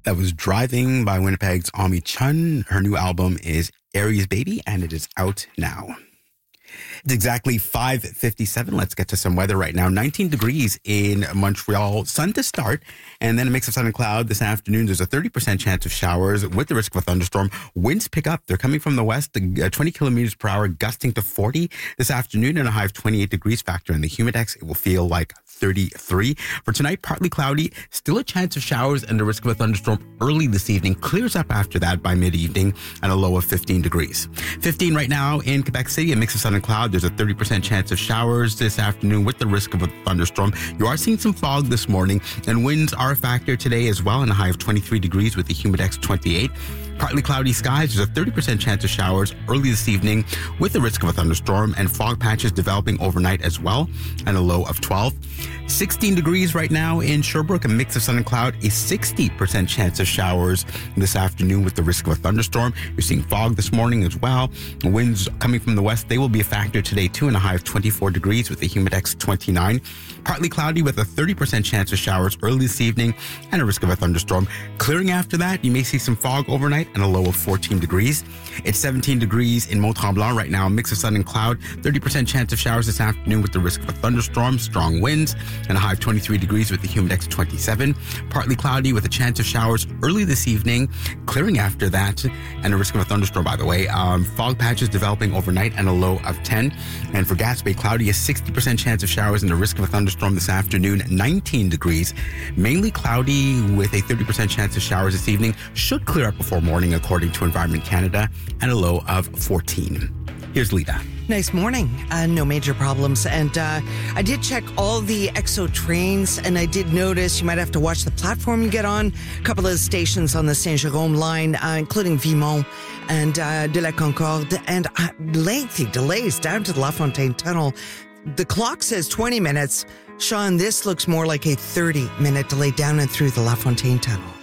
That was Driving by Winnipeg's Ami Chun. Her new album is Aries Baby, and it is out now. It's exactly 5:57. Let's get to some weather right now. 19 degrees in Montreal. Sun to start, and then a mix of sun and cloud this afternoon. There's a 30% chance of showers with the risk of a thunderstorm. Winds pick up. They're coming from the west, 20 kilometers per hour, gusting to 40 this afternoon, and a high of 28 degrees. Factor in the humidex. It will feel like 33. For tonight, partly cloudy, still a chance of showers and the risk of a thunderstorm early this evening. Clears up after that by mid-evening, and a low of 15 degrees. 15 right now in Quebec City, a mix of sun and cloud. There's a 30% chance of showers this afternoon with the risk of a thunderstorm. You are seeing some fog this morning, and winds are a factor today as well, and a high of 23 degrees with the humidex 28. Partly cloudy skies. There's a 30% chance of showers early this evening with the risk of a thunderstorm, and fog patches developing overnight as well, and a low of 12. 16 degrees right now in Sherbrooke, a mix of sun and cloud, a 60% chance of showers this afternoon with the risk of a thunderstorm. You're seeing fog this morning as well. Winds coming from the west, they will be a factor today too, and a high of 24 degrees with the humidex 29. Partly cloudy with a 30% chance of showers early this evening and a risk of a thunderstorm. Clearing after that, you may see some fog overnight and a low of 14 degrees. It's 17 degrees in Mont-Tremblant right now, a mix of sun and cloud, 30% chance of showers this afternoon with the risk of a thunderstorm, strong winds, and a high of 23 degrees with the humidex 27. Partly cloudy with a chance of showers early this evening, clearing after that, and a risk of a thunderstorm, by the way. Fog patches developing overnight and a low of 10. And for Gaspé, cloudy, a 60% chance of showers and a risk of a thunderstorm this afternoon, 19 degrees. Mainly cloudy with a 30% chance of showers this evening. Should clear up before morning, according to Environment Canada, and a low of 14. Here's Lita. Nice morning. No major problems. And I did check all the EXO trains, and I did notice you might have to watch the platform you get on. A couple of stations on the Saint-Jérôme line, including Vimont and de la Concorde, and lengthy delays down to the La Fontaine Tunnel. The clock says 20 minutes. Sean, this looks more like a 30-minute delay down and through the La Fontaine Tunnel.